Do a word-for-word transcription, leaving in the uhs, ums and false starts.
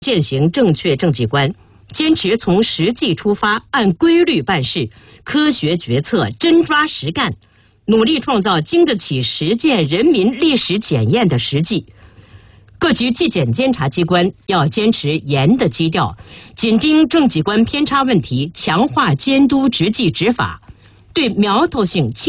践行正确政绩观，坚持从实际出发，按规律办事，科学决策，真抓实干，努力创造经得起实践人民历史检验的实际。各级纪检监察机关要坚持严的基调，紧盯政绩观偏差问题，强化监督执纪执法，对苗头性